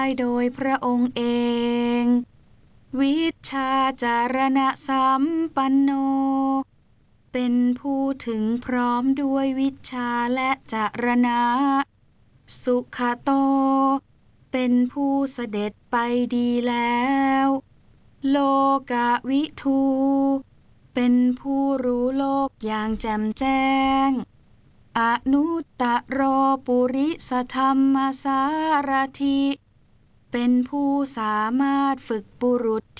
โดยพระองค์เอง วิชชาจารณะสัมปันโน เป็นผู้ถึงพร้อมด้วยวิชชาและจารณะ สุขโต เป็นผู้เสด็จไปดีแล้ว โลกวิทู เป็นผู้รู้โลกอย่างแจ่มแจ้ง อนุตตโรปุริสธรรมสารถิ เป็นผู้สามารถฝึกบุรุษ